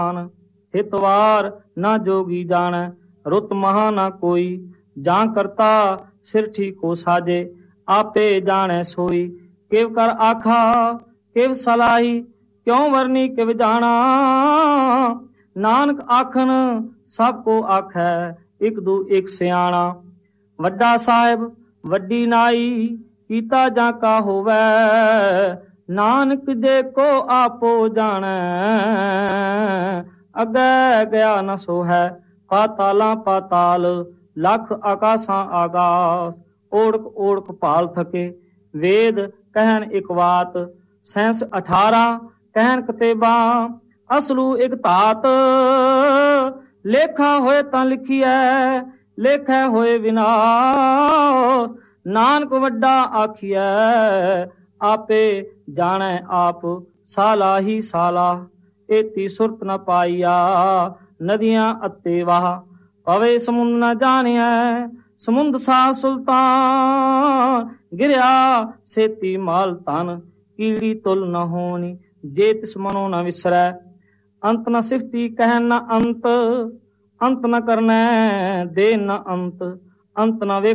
हितवार ना जोगी जाने, रुत महा ना कोई। जां करता सिरठी को साजे, आपे जाने सोई। किव कर आखा किव सलाही, क्यों वरनी किव जाना। नानक आखन सब को आखै, एक दू एक सियाणा। वड्डा साहिब वड्डी नाई, कीता जां का होवै। नानक जे को आपो जाने, अगे गया न सो है। पाताला पाताल लख आकाशां आकाश, ओढ़क ओढ़क भाल थके। वेद कहन एक बात, सैंस 18 कहन कतेबा। असलू एक धात, लेखा होए तां लिखिए, लेखै होए विनाश। नानक वड्डा आखिए, आपे जाने आप। साला ही साला एती सुरत न पाईया, नदियां अते वाह। पवे समुंद न जानिया, समुंद सा सुल्तान। गिरया सेती माल तन, कीड़ी तुल न होनी। जे तिस मनो न विसरै, अंत न सिफती कहन न अंत। अंत न करने दे न अंत, अंत न वे